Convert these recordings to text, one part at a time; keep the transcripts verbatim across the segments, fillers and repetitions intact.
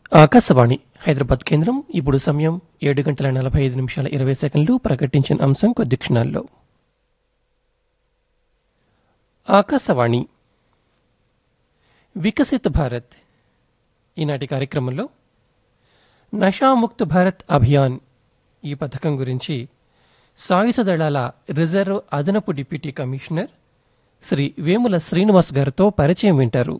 ఆకాశవాణి హైదరాబాద్ కేంద్రం. ఇప్పుడు సమయం ఏడు గంటల నలభై ఐదు నిమిషాల ఇరవై సెకండ్లు. ప్రకటించిన అంశం కొద్ది క్షణాల్లో. ఆకాశవాణి వికసిత్ భారత్ ఈనాటి కార్యక్రమంలో నషాముక్త్ భారత్ అభియాన్ ఈ పథకం గురించి సాయుధ దళాల రిజర్వ్ అదనపు డిప్యూటీ కమిషనర్ శ్రీ వేముల శ్రీనివాస్ గారితో పరిచయం వింటారు.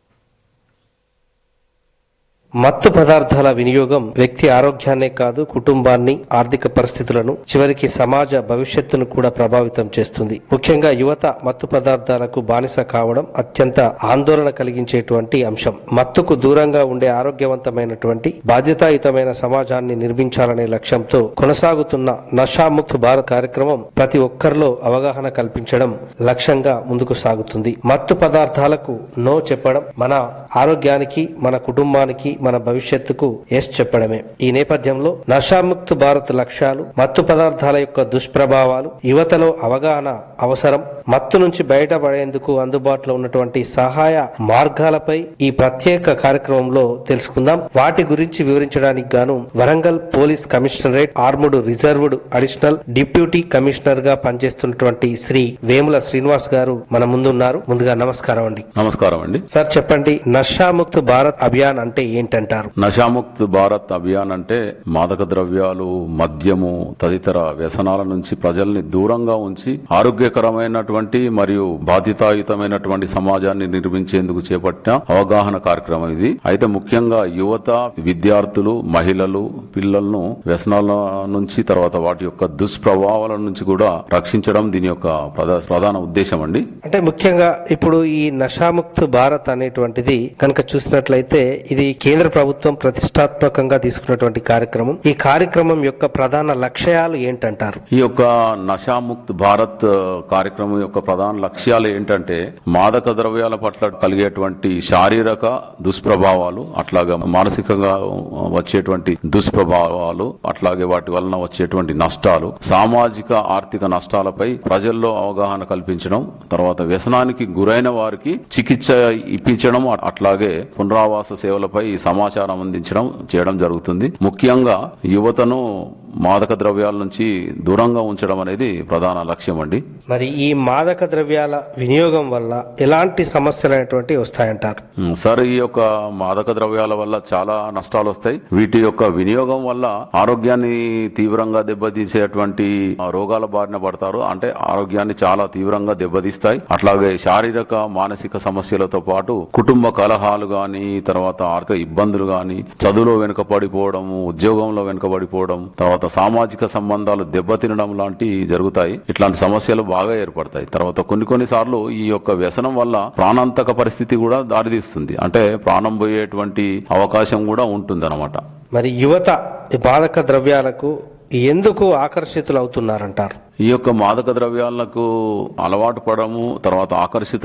మత్తు పదార్థాల వినియోగం వ్యక్తి ఆరోగ్యాన్నే కాదు, కుటుంబాన్ని, ఆర్థిక పరిస్థితులను, చివరికి సమాజ భవిష్యత్తును కూడా ప్రభావితం చేస్తుంది. ముఖ్యంగా యువత మత్తు పదార్థాలకు బానిస కావడం అత్యంత ఆందోళన కలిగించేటువంటి అంశం. మత్తుకు దూరంగా ఉండే ఆరోగ్యవంతమైనటువంటి బాధ్యతాయుతమైన సమాజాన్ని నిర్మించాలనే లక్ష్యంతో కొనసాగుతున్న నషాముక్త్ భారత్ కార్యక్రమం ప్రతి ఒక్కరిలో అవగాహన కల్పించడం లక్ష్యంగా ముందుకు సాగుతుంది. మత్తు పదార్థాలకు నో చెప్పడం మన ఆరోగ్యానికి, మన కుటుంబానికి, మన భవిష్యత్తుకు ఎస్ చెప్పడమే. ఈ నేపథ్యంలో నషాముక్త్ భారత్ లక్ష్యాలు, మత్తు పదార్థాల యొక్క దుష్ప్రభావాలు, యువతలో అవగాహన అవసరం, మత్తు నుంచి బయటపడేందుకు అందుబాటులో ఉన్నటువంటి సహాయ మార్గాలపై ఈ ప్రత్యేక కార్యక్రమంలో తెలుసుకుందాం. వాటి గురించి వివరించడానికి గాను Warangal police commissionerate armed reserved additional deputy commissioner గా పనిచేస్తున్నటువంటి శ్రీ వేముల శ్రీనివాస్ గారు మన ముందున్నారు. ముందుగా నమస్కారం అండి. నమస్కారం అండి. సార్ చెప్పండి, నషాముక్త్ భారత్ అభియాన్ అంటే ఏంటంటారు? నషాముక్త్ భారత్ అభియాన్ అంటే మాదక ద్రవ్యాలు, మద్యము తదితర వ్యసనాల నుంచి ప్రజల్ని దూరంగా ఉంచి ఆరోగ్యకరమైనటువంటి మరియు బాధ్యతాయుతమైనటువంటి సమాజాన్ని నిర్మించేందుకు చేపట్టిన అవగాహన కార్యక్రమం ఇది. అయితే ముఖ్యంగా యువత, విద్యార్థులు, మహిళలు, పిల్లలను వ్యసనాల నుంచి, తర్వాత వాటి యొక్క దుష్ప్రభావాల నుంచి కూడా రక్షించడం దీని యొక్క ప్రధాన ఉద్దేశం అండి. అంటే ముఖ్యంగా ఇప్పుడు ఈ నషాముక్త్ భారత్ అనేటువంటిది కనుక చూసినట్లయితే ఇది కేంద్ర ప్రభుత్వం ప్రతిష్టాత్మకంగా తీసుకున్నటువంటి కార్యక్రమం. ఈ కార్యక్రమం యొక్క ప్రధాన లక్ష్యాలు ఏంటంటారు? ఈ యొక్క నషాముక్త్ భారత్ కార్యక్రమం యొక్క ప్రధాన లక్ష్యాలు ఏంటంటే మాదక ద్రవ్యాల పట్ల కలిగేటువంటి శారీరక దుష్ప్రభావాలు, అట్లాగే మానసికంగా వచ్చేటువంటి దుష్ప్రభావాలు, అట్లాగే వాటి వలన వచ్చేటువంటి నష్టాలు, సామాజిక ఆర్థిక నష్టాలపై ప్రజల్లో అవగాహన కల్పించడం, తర్వాత వ్యసనానికి గురైన వారికి చికిత్స ఇప్పించడం, అట్లాగే పునరావాస సేవలపై సమాచారం అందించడం చేయడం జరుగుతుంది. ముఖ్యంగా యువతను మాదక ద్రవ్యాల నుంచి దూరంగా ఉంచడం అనేది ప్రధాన లక్ష్యం అండి. మరి ఈ మాదక ద్రవ్యాల వినియోగం వల్ల ఎలాంటి సమస్యలు అనేటువంటి వస్తాయంటారు? సార్, ఈ యొక్క మాదక ద్రవ్యాల వల్ల చాలా నష్టాలు వస్తాయి. వీటి యొక్క వినియోగం వల్ల ఆరోగ్యాన్ని తీవ్రంగా దెబ్బతీసేటువంటి రోగాల బారిన పడతారు. అంటే ఆరోగ్యాన్ని చాలా తీవ్రంగా దెబ్బతీస్తాయి. అట్లాగే శారీరక, మానసిక సమస్యలతో పాటు కుటుంబ కలహాలు గాని, తర్వాత ఆర్థిక ఇబ్బందులు గాని, చదువులో వెనుకబడిపోవడం, ఉద్యోగంలో వెనుకబడిపోవడం, తర్వాత సామాజిక సంబంధాలు దెబ్బతినడం లాంటివి జరుగుతాయి. ఇట్లాంటి సమస్యలు బాగా ఏర్పడతాయి. తర్వాత కొన్ని కొన్ని సార్లు ఈ యొక్క వ్యసనం వల్ల ప్రాణాంతక పరిస్థితి కూడా దారితీస్తుంది. అంటే ప్రాణం పోయేటువంటి అవకాశం కూడా ఉంటుంది అన్నమాట. మరి యువత ఈ మాదక ద్రవ్యాలకు ఎందుకు ఆకర్షితులు అవుతున్నారంటారు? ఈ యొక్క మాదక ద్రవ్యాలకు అలవాటు పడము, తర్వాత ఆకర్షిత